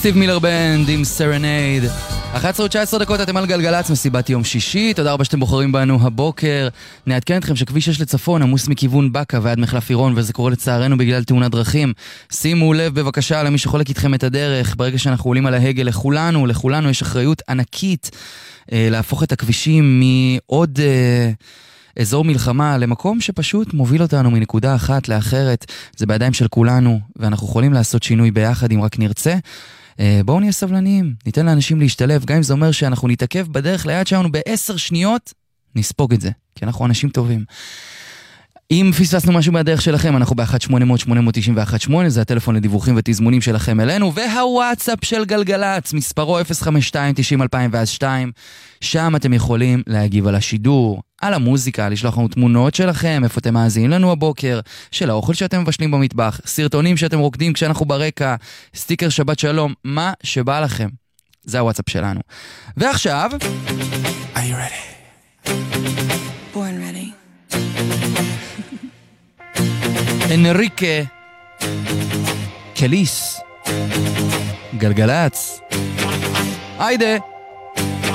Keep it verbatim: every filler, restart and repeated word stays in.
סטיב מילר בנד עם סרנייד. אחת עשרה ותשע עשרה דקות, אתם על גלגלץ, מסיבת יום שישי. תודה רבה שאתם בוחרים בנו הבוקר. נעדכן אתכם שכביש שש לצפון עמוס מכיוון בקה ועד מחלף עירון, וזה קורה לצערנו בגלל תאונת דרכים. שימו לב בבקשה למי שחולק איתכם את הדרך. ברגע שאנחנו עולים על ההגה, לכולנו, לכולנו יש אחריות ענקית אה, להפוך את הכבישים מעוד אה, אזור מלחמה למקום שפשוט מוביל אותנו מנקודה אחת לאחרת. זה בידיים של כולנו, ואנחנו יכולים לעשות שינוי ביחד אם רק נרצה. בואו נהיה סבלניים, ניתן לאנשים להשתלב, גם אם זה אומר שאנחנו נתעכב בדרך ליד שלנו בעשר שניות, נספוג את זה, כי אנחנו אנשים טובים. אם פספסנו משהו מהדרך שלכם, אנחנו ב-אחת שמונה אפס אפס שמונה תשע אחת שמונה, זה הטלפון לדיווחים ותזמונים שלכם אלינו, והוואטסאפ של גלגלץ, מספרו אפס חמש שתיים תשעים אלפיים ואז שתיים, שם אתם יכולים להגיב על השידור, על המוזיקה, לשלוח לנו תמונות שלכם, איפה אתם מאזינים לנו הבוקר, של האוכל שאתם מבשלים במטבח, סרטונים שאתם רוקדים כשאנחנו ברקע, סטיקר שבת שלום, מה שבא לכם. זה הוואטסאפ שלנו. ועכשיו... Are you ready? Born ready. אנריקה קליס גלגלץ. היידה.